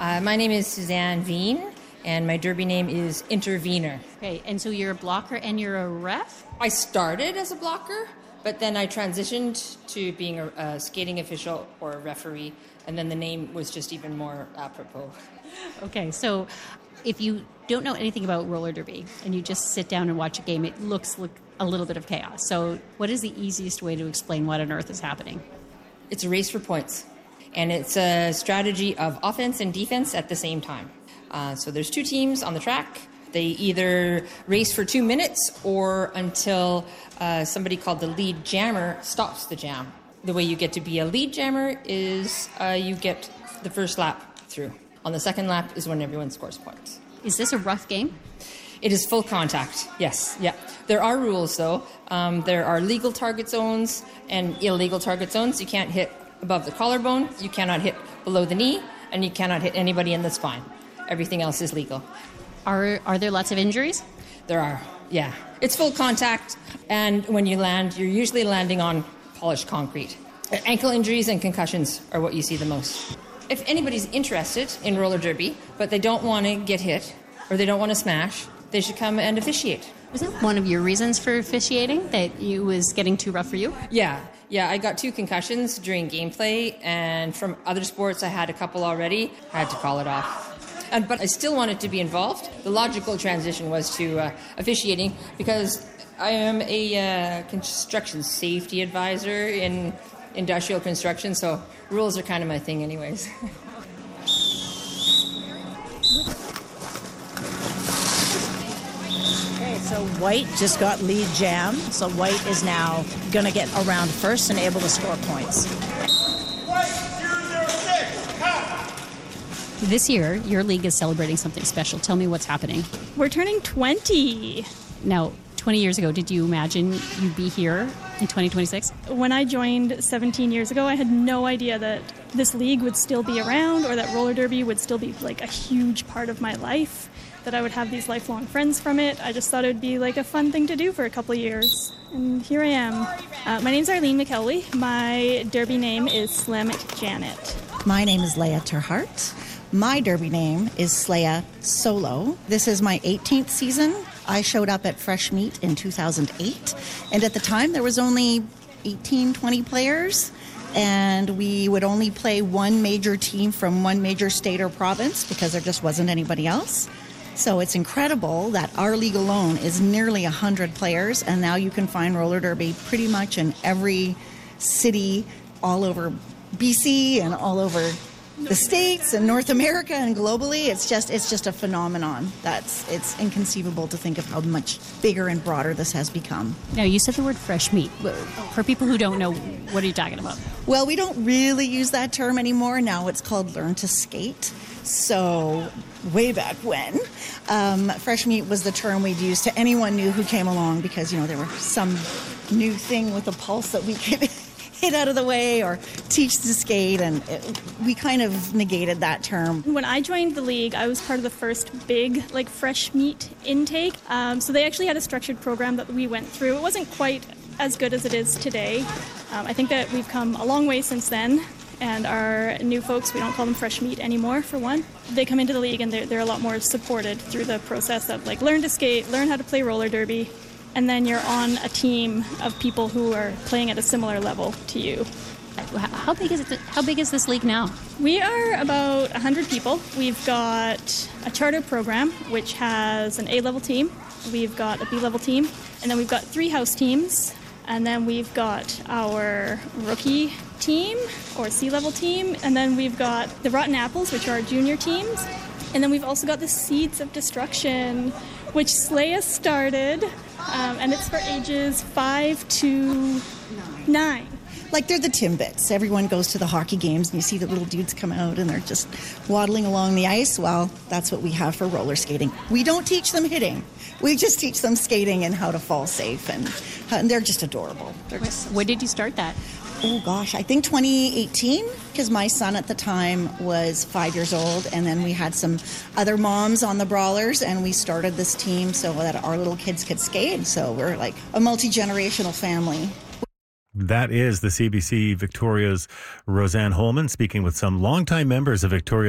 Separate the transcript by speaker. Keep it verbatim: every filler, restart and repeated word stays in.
Speaker 1: Uh, my name is Suzanne Veen, and my derby name is Intervener.
Speaker 2: Okay, and so you're a blocker and you're a ref?
Speaker 1: I started as a blocker, but then I transitioned to being a, a skating official or a referee, and then the name was just even more apropos.
Speaker 2: Okay, so if you don't know anything about roller derby and you just sit down and watch a game, it looks like a little bit of chaos. So what is the easiest way to explain what on earth is happening?
Speaker 1: It's a race for points, and it's a strategy of offense and defense at the same time. Uh, so there's two teams on the track. They either race for two minutes or until uh, somebody called the lead jammer stops the jam. The way you get to be a lead jammer is uh, you get the first lap through. On the second lap is when everyone scores points.
Speaker 2: Is this a rough game?
Speaker 1: It is full contact, yes. Yeah. There are rules, though. Um, there are legal target zones and illegal target zones. You can't hit above the collarbone, you cannot hit below the knee, and you cannot hit anybody in the spine. Everything else is legal.
Speaker 2: Are are there lots of injuries?
Speaker 1: There are, yeah. It's full contact, and when you land, you're usually landing on polished concrete. Ankle injuries and concussions are what you see the most. If anybody's interested in roller derby, but they don't want to get hit or they don't want to smash, they should come and officiate.
Speaker 2: Was that one of your reasons for officiating, that it was getting too rough for you?
Speaker 1: Yeah, yeah. I got two concussions during gameplay, and from other sports I had a couple already. I had to call it off. And, but I still wanted to be involved. The logical transition was to uh, officiating because I am a uh, construction safety advisor in industrial construction, so rules are kind of my thing anyways.
Speaker 3: Okay, so White just got lead jam, so White is now going to get around first and able to score points.
Speaker 2: This year, your league is celebrating something special. Tell me what's happening.
Speaker 4: We're turning twenty.
Speaker 2: Now, twenty years ago, did you imagine you'd be here in twenty twenty-six?
Speaker 4: When I joined seventeen years ago, I had no idea that this league would still be around or that roller derby would still be like a huge part of my life, that I would have these lifelong friends from it. I just thought it would be like a fun thing to do for a couple of years. And here I am. Uh, my name's Arlene McKelwey. My derby name is Slim Janet.
Speaker 3: My name is Leah Terhart. My derby name is Slaya Solo. This is my eighteenth season. I showed up at Fresh Meat in two thousand eight, and at the time there was only eighteen, twenty players, and we would only play one major team from one major state or province because there just wasn't anybody else. So it's incredible that our league alone is nearly one hundred players, and now you can find roller derby pretty much in every city all over B C and all over the States and North America and globally. It's just it's just a phenomenon. That's it's inconceivable to think of how much bigger and broader this has become.
Speaker 2: Now, you said the word fresh meat. For people who don't know, what are you talking about?
Speaker 3: Well, we don't really use that term anymore. Now it's called learn to skate. So way back when, um, fresh meat was the term we'd use to anyone new who came along because, you know, there was some new thing with a pulse that we could hit out of the way or teach to skate, and it, we kind of negated that term.
Speaker 4: When I joined the league, I was part of the first big like fresh meat intake. Um, so they actually had a structured program that we went through. It wasn't quite as good as it is today. Um, I think that we've come a long way since then, and our new folks, we don't call them fresh meat anymore, for one. They come into the league and they're, they're a lot more supported through the process of like learn to skate, learn how to play roller derby, and then you're on a team of people who are playing at a similar level to you.
Speaker 2: How big is it? How big is this league now?
Speaker 4: We are about one hundred people. We've got a charter program, which has an A-level team. We've got a B-level team. And then we've got three house teams. And then we've got our rookie team, or C-level team. And then we've got the Rotten Apples, which are our junior teams. And then we've also got the Seeds of Destruction, which Slaya started. Um, and it's for ages five to nine.
Speaker 3: Like they're the Timbits. Everyone goes to the hockey games and you see the little dudes come out and they're just waddling along the ice. Well, that's what we have for roller skating. We don't teach them hitting. We just teach them skating and how to fall safe. And, and they're just adorable. They're just
Speaker 2: When did you start that?
Speaker 3: Oh, gosh, I think twenty eighteen, because my son at the time was five years old, and then we had some other moms on the Brawlers, and we started this team so that our little kids could skate. So we're like a multi-generational family.
Speaker 5: That is the C B C Victoria's Roseanne Holman speaking with some longtime members of Victoria